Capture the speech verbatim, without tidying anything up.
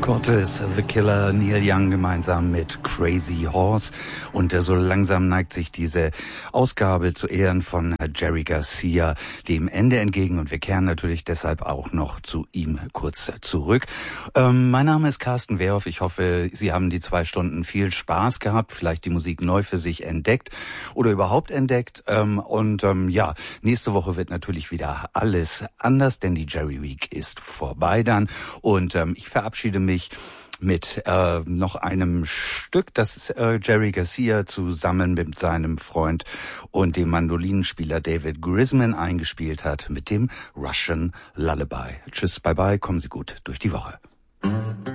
Cortez, The Killer, Neil Young gemeinsam mit Crazy Horse. Und äh, so langsam neigt sich diese Ausgabe zu Ehren von äh, Jerry Garcia dem Ende entgegen. Und wir kehren natürlich deshalb auch noch zu ihm kurz äh, zurück. Ähm, mein Name ist Carsten Wehrhoff. Ich hoffe, Sie haben die zwei Stunden viel Spaß gehabt, vielleicht die Musik neu für sich entdeckt oder überhaupt entdeckt. Ähm, und ähm, ja, nächste Woche wird natürlich wieder alles anders, denn die Jerry Week ist vorbei dann. Und ähm, ich verabschiede mich mit äh, noch einem Stück, das äh, Jerry Garcia zusammen mit seinem Freund und dem Mandolinenspieler David Grisman eingespielt hat, mit dem Russian Lullaby. Tschüss, bye bye, kommen Sie gut durch die Woche.